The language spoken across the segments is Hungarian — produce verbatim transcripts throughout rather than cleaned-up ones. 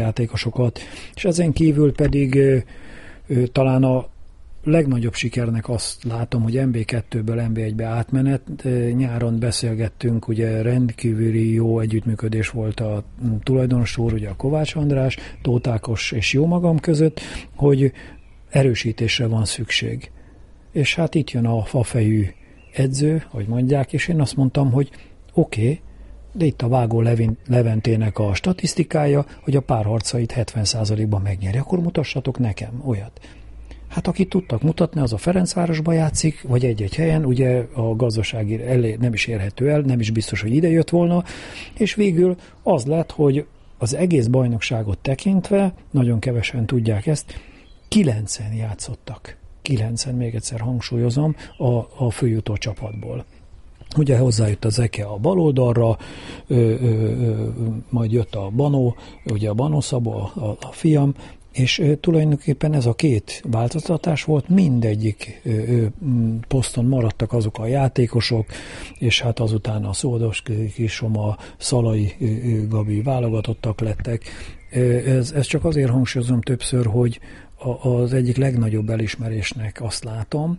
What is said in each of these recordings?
játékosokat, és ezen kívül pedig ö, ö, talán a legnagyobb sikernek azt látom, hogy en bé kettőből en bé egybe átmenet. Nyáron beszélgettünk, ugye rendkívüli jó együttműködés volt a tulajdonos úr, ugye a Kovács András, Tóth Ákos és jó magam között, hogy erősítésre van szükség. És hát itt jön a fafejű edző, hogy mondják, és én azt mondtam, hogy oké, okay, de itt a Vágó Levin, Leventének a statisztikája, hogy a párharcait hetven százalékban megnyeri, akkor mutassatok nekem olyat. Hát akit tudtak mutatni, az a Ferencvárosba játszik, vagy egy-egy helyen, ugye a gazdasági elé nem is érhető el, nem is biztos, hogy ide jött volna, és végül az lett, hogy az egész bajnokságot tekintve, nagyon kevesen tudják ezt, kilencen játszottak. Kilencen, még egyszer hangsúlyozom, a, a főjutó csapatból. Ugye hozzájött az Eke a bal oldalra, ö, ö, ö, majd jött a Banó, ugye a Banó Szabó, a, a fiam, és ö, tulajdonképpen ez a két változtatás volt, mindegyik ö, ö, poszton maradtak azok a játékosok, és hát azután a Szódos Kisom, a Szalai ö, ö, Gabi válogatottak lettek. Ö, ez, ez csak azért hangsúlyozom többször, hogy a, az egyik legnagyobb elismerésnek azt látom,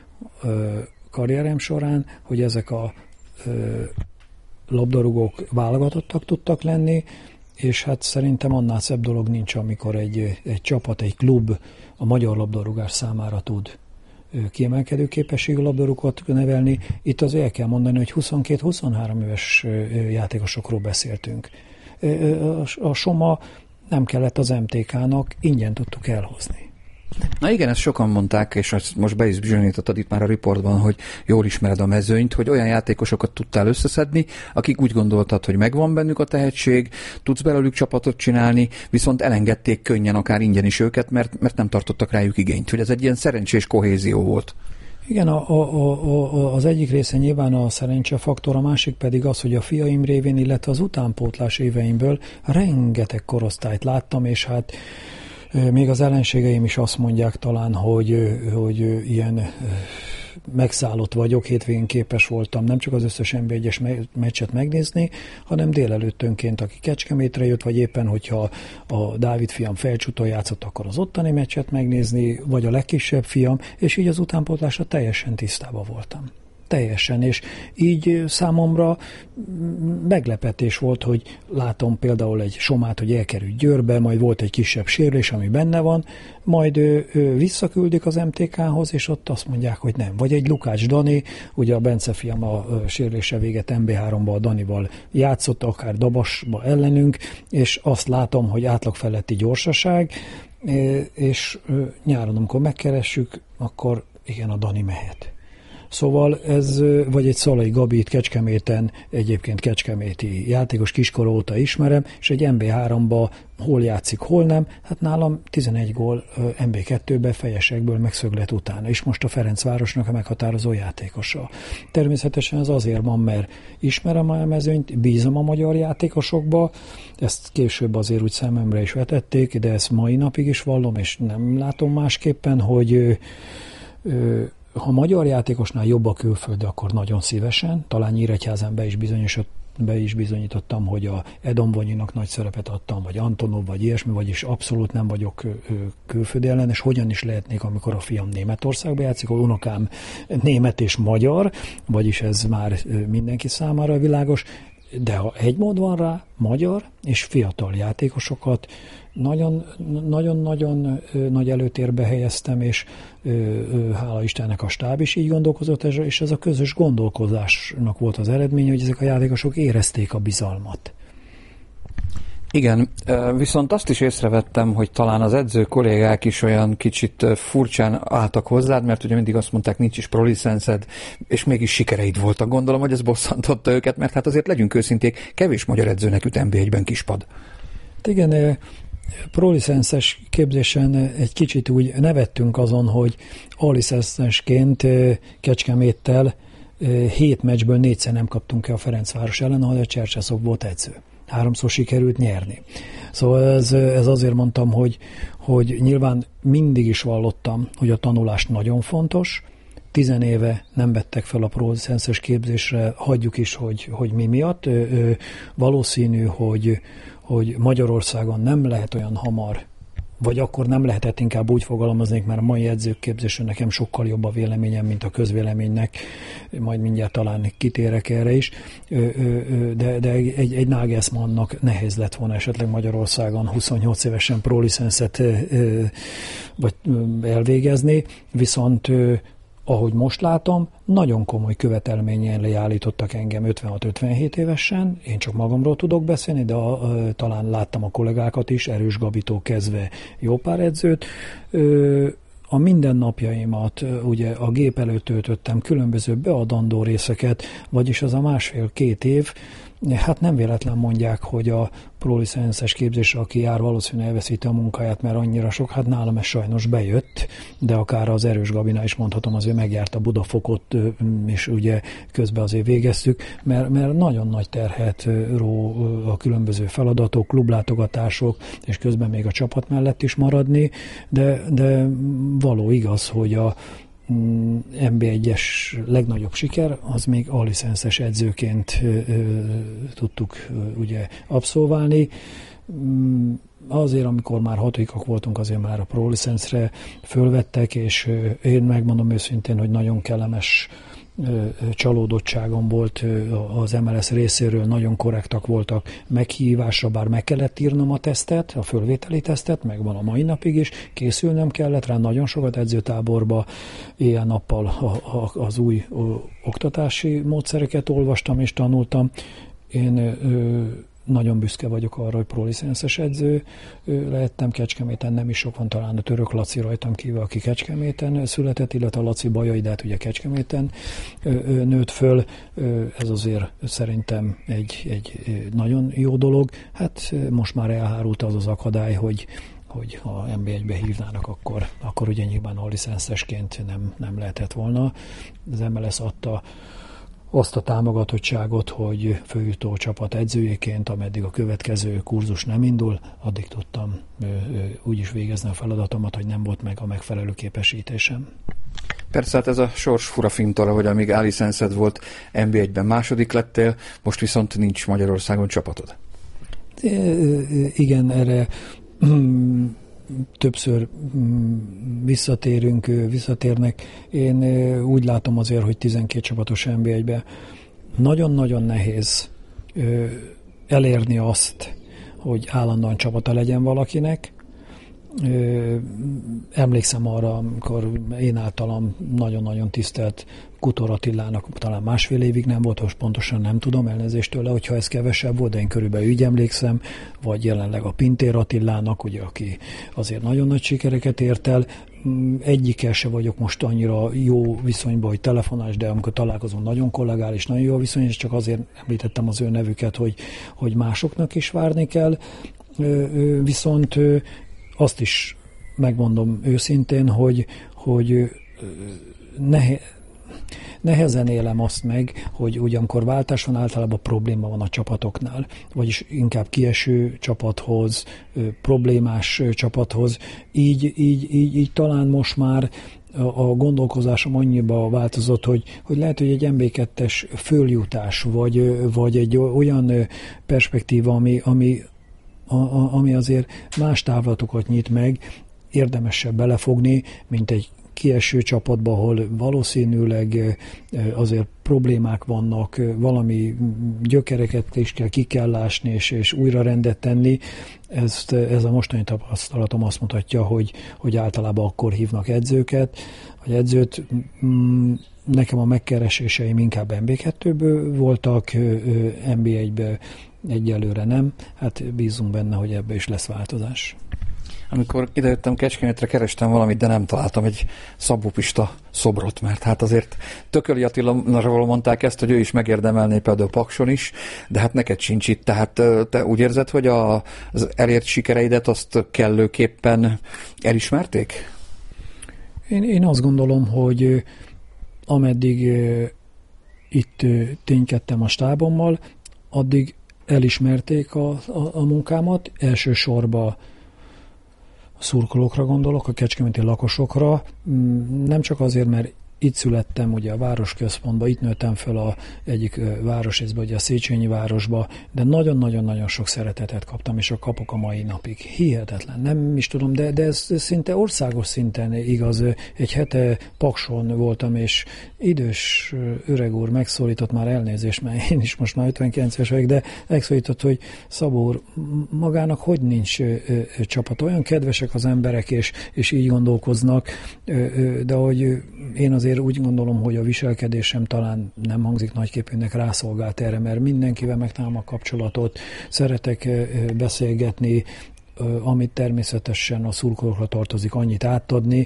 ö, karrierem során, hogy ezek a ö, labdarúgók válogatottak tudtak lenni, és hát szerintem annál szebb dolog nincs, amikor egy, egy csapat, egy klub a magyar labdarúgás számára tud ö, kiemelkedő képességű labdarúgókat nevelni. Itt azért el kell mondani, hogy huszonkét-huszonhárom éves ö, játékosokról beszéltünk. Ö, ö, a, a Soma nem kellett az em té ká-nak, ingyen tudtuk elhozni. Na igen, ezt sokan mondták, és most be is bizonyítottad itt már a riportban, hogy jól ismered a mezőnyt, hogy olyan játékosokat tudtál összeszedni, akik úgy gondoltad, hogy megvan bennük a tehetség, tudsz belőlük csapatot csinálni, viszont elengedték könnyen, akár ingyen is őket, mert, mert nem tartottak rájuk igényt, hogy ez egy ilyen szerencsés kohézió volt. Igen, a, a, a, az egyik része nyilván a szerencsefaktor, a másik pedig az, hogy a fiaim révén, illetve az utánpótlás éveimből rengeteg korosztályt láttam, és hát még az ellenségeim is azt mondják talán, hogy, hogy ilyen megszállott vagyok, hétvégén képes voltam nem csak az összes en bé egyes meccset megnézni, hanem délelőttönként, aki Kecskemétre jött, vagy éppen, hogyha a Dávid fiam Felcsúton játszott, akkor az ottani meccset megnézni, vagy a legkisebb fiam, és így az utánpótlásra teljesen tisztában voltam. Teljesen, és így számomra meglepetés volt, hogy látom például egy Somát, hogy elkerült Győrbe, majd volt egy kisebb sérülés, ami benne van, majd ő, ő visszaküldik az em té ká-hoz, és ott azt mondják, hogy nem. Vagy egy Lukács Dani, ugye a Bence fiam a sérülése véget em bé háromba a Danival játszott, akár Dabasba ellenünk, és azt látom, hogy átlag feletti gyorsaság, és nyáron, amikor megkeressük, akkor igen, a Dani mehet. Szóval ez, vagy egy Szalai Gabit Kecskeméten, egyébként kecskeméti játékos, kiskor óta ismerem, és egy em bé háromba hol játszik, hol nem, hát nálam tizenegy gól em bé kettőbe fejesekből megszöglet utána, és most a Ferencvárosnak a meghatározó játékosa. Természetesen ez azért van, mert ismerem a mezőnyt, bízom a magyar játékosokba, ezt később azért úgy szememre is vetették, de ezt mai napig is vallom, és nem látom másképpen, hogy ö, ö, ha magyar játékosnál jobb a külföld, akkor nagyon szívesen. Talán Nyíregyházán be is, be is bizonyítottam, hogy a Edom Vonyinak nagy szerepet adtam, vagy Antonov, vagy ilyesmi, vagyis abszolút nem vagyok külföldi ellenes. Hogyan is lehetnék, amikor a fiam Németországba játszik, a unokám német és magyar, vagyis ez már mindenki számára világos. De ha egy mód van rá, magyar és fiatal játékosokat nagyon-nagyon nagy előtérbe helyeztem, és hála Istennek a stáb is így gondolkozott, és ez a közös gondolkozásnak volt az eredmény, hogy ezek a játékosok érezték a bizalmat. Igen, viszont azt is észrevettem, hogy talán az edző kollégák is olyan kicsit furcsán álltak hozzád, mert ugye mindig azt mondták, nincs is prolicenszed, és mégis sikereid voltak. Gondolom, hogy ez bosszantotta őket, mert hát azért legyünk őszinték, kevés magyar edzőnek jut en bé egyben kispad. Igen, prolicenszes képzésen egy kicsit úgy nevettünk azon, hogy alicenszesként Kecskeméttel hét meccsből négyszer nem kaptunk ki a Ferencváros ellen, ahol a Csercseszok volt edző. Háromszor sikerült nyerni. Szóval ez, ez azért mondtam, hogy, hogy nyilván mindig is vallottam, hogy a tanulás nagyon fontos. Tizen éve nem vettek fel a prolicenszes képzésre, hagyjuk is, hogy, hogy mi miatt. Valószínű, hogy hogy Magyarországon nem lehet olyan hamar, vagy akkor nem lehetett, inkább úgy fogalmaznék, mert a mai edzőképzésről nekem sokkal jobb a véleményem, mint a közvéleménynek, majd mindjárt talán kitérek erre is, de, de egy, egy Nagelsmannnak nehéz lett volna esetleg Magyarországon huszonnyolc évesen pro-licenszet vagy elvégezni, viszont ahogy most látom, nagyon komoly követelményen leállítottak engem ötvenhat-ötvenhét évesen, én csak magamról tudok beszélni, de a, a, talán láttam a kollégákat is, Erős Gabitól kezdve jó pár edzőt. Ö, a mindennapjaimat ugye a gép előtt töltöttem különböző beadandó részeket, vagyis az a másfél-két év, hát nem véletlen mondják, hogy a prolicenszes képzésre, aki jár, valószínűleg elveszíti a munkáját, mert annyira sok, hát nálam ez sajnos bejött, de akár az Erős Gabinál is mondhatom, azért megjárt a Budafokot, és ugye közben azért végeztük, mert, mert nagyon nagy terhet ró a különböző feladatok, klublátogatások, és közben még a csapat mellett is maradni, de, de való igaz, hogy a en bé egyes legnagyobb siker, az még A-licenszes edzőként ö, ö, tudtuk ö, ugye abszolválni. Azért, amikor már hatodikak voltunk, azért már a pro-licenszre fölvettek, és ö, én megmondom őszintén, hogy nagyon kellemes ö, csalódottságom volt ö, az em el es részéről, nagyon korrektak voltak meghívásra, bár meg kellett írnom a tesztet, a fölvételi tesztet, megvan a mai napig is, készülnöm kellett rá, nagyon sokat edzőtáborba, éjjel-nappal az új oktatási módszereket olvastam és tanultam. Én ö, nagyon büszke vagyok arra, hogy pro-licenszes edző lehettem Kecskeméten, nem is sok van, talán a Török Laci rajtam kívül, aki Kecskeméten született, illetve a Laci Bajai, de hát ugye Kecskeméten nőtt föl. Ez azért szerintem egy, egy nagyon jó dolog. Hát most már elhárult az az akadály, hogy hogy ha en bé egybe hívnának, akkor, akkor ugye nyilván A-licenszesként nem, nem lehetett volna. Az em el es adta azt a támogatottságot, hogy főjutó csapat edzőjeként, ameddig a következő kurzus nem indul, addig tudtam ö, ö, úgy is végezni a feladatomat, hogy nem volt meg a megfelelő képesítésem. Persze, hát ez a sors fura fintora, hogy amíg A-licenszed volt, en bé egyben második lettél, most viszont nincs Magyarországon csapatod. Igen, erre többször visszatérünk, visszatérnek. Én úgy látom azért, hogy tizenkét csapatos en bé egyben nagyon-nagyon nehéz elérni azt, hogy állandóan csapata legyen valakinek. Emlékszem arra, amikor én általam nagyon-nagyon tisztelt Kutor Attilának talán másfél évig nem volt, most pontosan nem tudom, elnézést tőle, hogyha ez kevesebb volt, de én körülbelül így emlékszem, vagy jelenleg a Pintér Attilának, ugye, aki azért nagyon nagy sikereket ért el. Egyikkel se vagyok most annyira jó viszonyban, hogy telefonás, de amikor találkozom, nagyon kollegális, nagyon jó viszony, és csak azért említettem az ő nevüket, hogy, hogy másoknak is várni kell. Viszont azt is megmondom őszintén, hogy, hogy nehe, nehezen élem azt meg, hogy ugyankor váltás van, általában probléma van a csapatoknál, vagyis inkább kieső csapathoz, problémás csapathoz. Így, így, így, így talán most már a gondolkozásom annyiba változott, hogy, hogy lehet, hogy egy em bé kettes följutás, vagy, vagy egy olyan perspektíva, ami, ami A, a, ami azért más távlatokat nyit meg, érdemesebb belefogni, mint egy kieső csapatba, ahol valószínűleg azért problémák vannak, valami gyökereket is kell, ki kell ásni, és, és újra rendet tenni. Ezt, ez a mostani tapasztalatom azt mutatja, hogy, hogy általában akkor hívnak edzőket, vagy edzőt. Nekem a megkereséseim inkább en bé kettőből voltak, en bé egyben egyelőre nem. Hát bízunk benne, hogy ebbe is lesz változás. Amikor idejöttem Kecskemétre, kerestem valamit, de nem találtam egy Szabó Pista szobrot, mert hát azért Tököli Attiláról mondták ezt, hogy ő is megérdemelné például Pakson is, de hát neked sincs itt, tehát te úgy érzed, hogy a, az elért sikereidet azt kellőképpen elismerték? Én, én azt gondolom, hogy ameddig itt ténykedtem a stábommal, addig elismerték a, a, a munkámat, elsősorban szurkolókra gondolok, a kecskeméti lakosokra, nem csak azért, mert itt születtem, ugye a városközpontban, itt nőttem fel a egyik városrészben, ugye a Széchenyi városba, de nagyon-nagyon-nagyon sok szeretetet kaptam, és a kapok a mai napig. Hihetetlen, nem is tudom, de, de ez szinte országos szinten igaz. Egy hete Pakson voltam, és idős öreg úr megszólított, már elnézést, mert én is most már ötvenkilenc éves vagyok, de megszólított, hogy Szabó úr, magának hogy nincs csapat? Olyan kedvesek az emberek, és, és így gondolkoznak, de hogy én azért úgy gondolom, hogy a viselkedésem talán nem hangzik nagyképűnek, rászolgált erre, mert mindenkivel megtalálom a kapcsolatot, szeretek beszélgetni, amit természetesen a szurkolókra tartozik annyit átadni,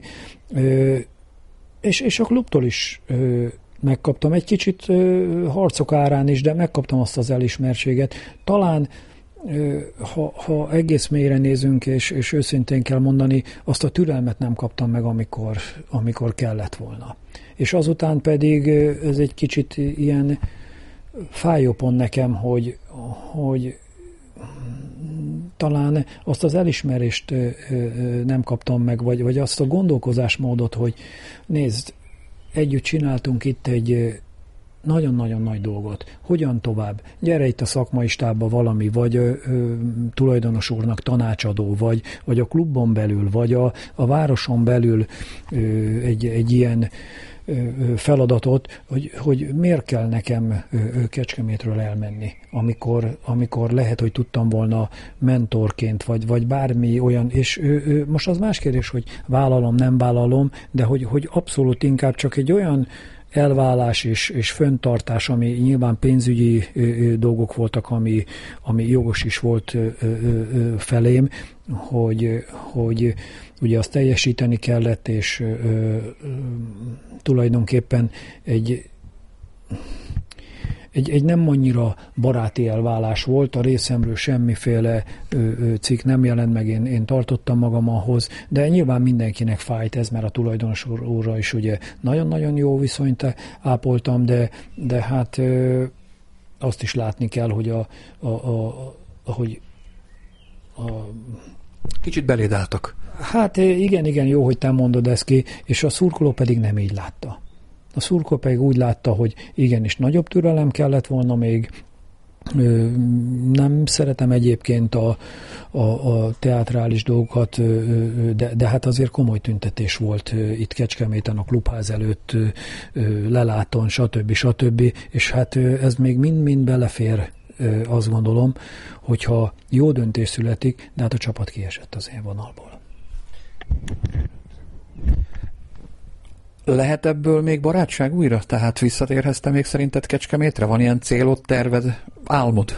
és, és a klubtól is megkaptam egy kicsit harcok árán is, de megkaptam azt az elismertséget. Talán Ha, ha egész mélyre nézünk, és, és őszintén kell mondani, azt a türelmet nem kaptam meg, amikor, amikor kellett volna. És azután pedig ez egy kicsit ilyen fájó pont nekem, hogy, hogy talán azt az elismerést nem kaptam meg, vagy, vagy azt a gondolkozásmódot, hogy nézd, együtt csináltunk itt egy nagyon-nagyon nagy dolgot. Hogyan tovább? Gyere itt a szakmai stábba valami, vagy ö, ö, tulajdonos úrnak tanácsadó, vagy, vagy a klubon belül, vagy a, a városon belül ö, egy, egy ilyen ö, feladatot, hogy, hogy miért kell nekem ö, ö, Kecskemétről elmenni, amikor, amikor lehet, hogy tudtam volna mentorként, vagy, vagy bármi olyan, és ö, ö, most az más kérdés, hogy vállalom, nem vállalom, de hogy, hogy abszolút inkább csak egy olyan elválás és, és föntartás, ami nyilván pénzügyi ö, ö, dolgok voltak, ami, ami jogos is volt ö, ö, ö, felém, hogy, hogy ugye azt teljesíteni kellett, és ö, ö, tulajdonképpen egy Egy, egy nem annyira baráti elválás volt, a részemről semmiféle ö, ö, cikk nem jelent meg, én, én tartottam magam ahhoz, de nyilván mindenkinek fájt ez, mert a tulajdonos úrra is ugye nagyon-nagyon jó viszonyt ápoltam, de, de hát ö, azt is látni kell, hogy a, a, a, a, hogy a kicsit beléd álltak. Hát igen, igen, jó, hogy te mondod ezt ki, és a szurkoló pedig nem így látta. A szurkoló pedig úgy látta, hogy igenis nagyobb türelem kellett volna még. Nem szeretem egyébként a, a, a teátrális dolgokat, de, de hát azért komoly tüntetés volt itt Kecskeméten a klubház előtt, leláton, stb. stb. És hát ez még mind-mind belefér, azt gondolom, hogyha jó döntés születik, de hát a csapat kiesett az én vonalból. Lehet ebből még barátság újra? Tehát visszatérhetsz te még szerinted Kecskemétre? Van ilyen célod, terved, álmod?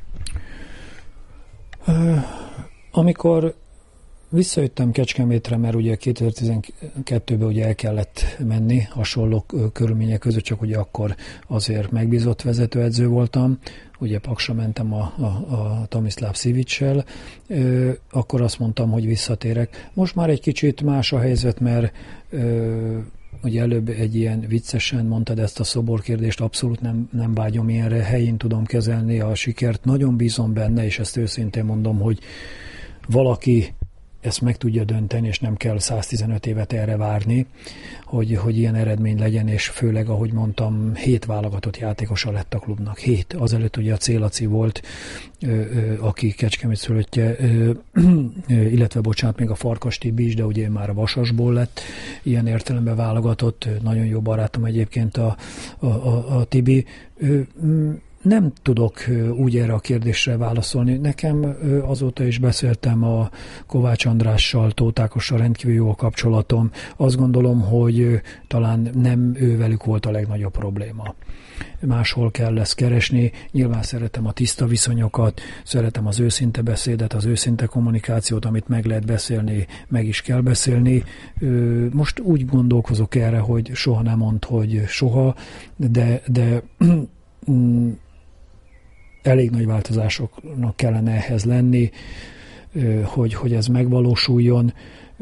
Amikor visszajöttem Kecskemétre, mert ugye kétezer-tizenkettőben ugye el kellett menni hasonló körülmények között, csak ugye akkor azért megbízott vezetőedző voltam, ugye Paksra mentem a, a, a Tomislav Sivic-sel, akkor azt mondtam, hogy visszatérek. Most már egy kicsit más a helyzet, mert ö, ugye előbb egy ilyen viccesen mondtad ezt a szoborkérdést, abszolút nem, nem vágyom ilyenre, helyén tudom kezelni a sikert, nagyon bízom benne, és ezt őszintén mondom, hogy valaki ezt meg tudja dönteni, és nem kell száztizenöt évet erre várni, hogy, hogy ilyen eredmény legyen, és főleg, ahogy mondtam, hét válogatott játékosa lett a klubnak. Hét. Azelőtt ugye a Célaci volt, ö, ö, aki Kecskemét szülöttje, ö, ö, illetve bocsánat, még a Farkas Tibi is, de ugye már a Vasasból lett ilyen értelemben válogatott. Nagyon jó barátom egyébként a, a, a, a Tibi. Ö, Nem tudok úgy erre a kérdésre válaszolni. Nekem azóta is beszéltem a Kovács Andrással, Tóth Ákossal, rendkívül jó a kapcsolatom. Azt gondolom, hogy talán nem ővelük volt a legnagyobb probléma. Máshol kell ezt keresni. Nyilván szeretem a tiszta viszonyokat, szeretem az őszinte beszédet, az őszinte kommunikációt, amit meg lehet beszélni, meg is kell beszélni. Most úgy gondolkozok erre, hogy soha nem mond, hogy soha, de, de elég nagy változásoknak kellene ehhez lenni, hogy, hogy ez megvalósuljon.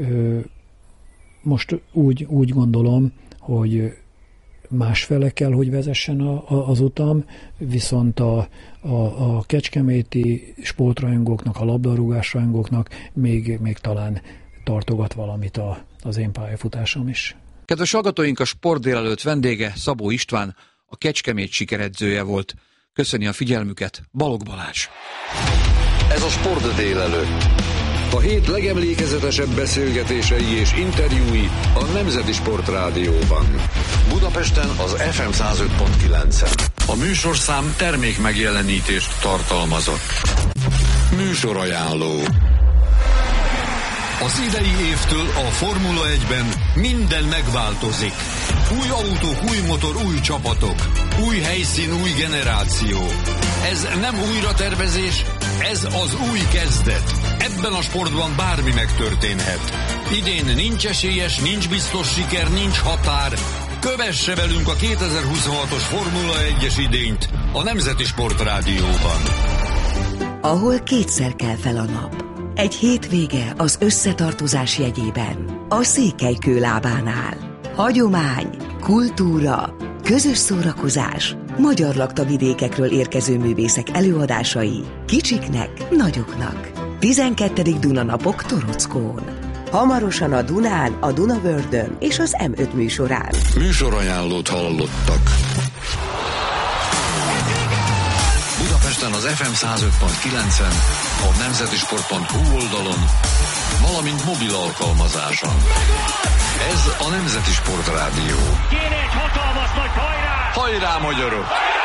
Most úgy, úgy gondolom, hogy másfele kell, hogy vezessen a, a, az utam, viszont a, a, a kecskeméti sportrajongóknak, a labdarúgásrajongóknak még, még talán tartogat valamit a, az én pályafutásom is. Kedves hallgatóink, a Sport délelőtt vendége Szabó István, a Kecskemét sikeredzője volt. Köszöni a figyelmüket Balogh Balázs. Ez a Sport délelőtt. A hét legemlékezetesebb beszélgetései és interjúi a Nemzeti Sport Rádióban. Budapesten az ef em száz öt pont kilencen. A műsorszám termék megjelenítést tartalmazott. Műsorajánló. Az idei évtől a Formula egyben minden megváltozik. Új autók, új motor, új csapatok. Új helyszín, új generáció. Ez nem újratervezés, ez az új kezdet. Ebben a sportban bármi megtörténhet. Idén nincs esélyes, nincs biztos siker, nincs határ. Kövesse velünk a kétezer-huszonhatos Formula egyes idényt a Nemzeti Sport Rádióban. Ahol kétszer kell fel a nap. Egy hétvége az összetartozás jegyében. A Székelykő lábánál. Hagyomány, kultúra, közös szórakozás, magyar laktavidékekről érkező művészek előadásai, kicsiknek, nagyoknak. tizenkettedik Dunanapok Torockón. Hamarosan a Dunán, a Dunavördön és az em öt műsorán. Műsorajánlót hallottak. Budapesten az ef em száz öt pont kilencen, a nemzetisport pont hu oldalon, valamint mobil alkalmazáson. Ez a Nemzeti Sport Rádió. Kéne egy hatalmas nagy hajrá! Hajrá, magyarok!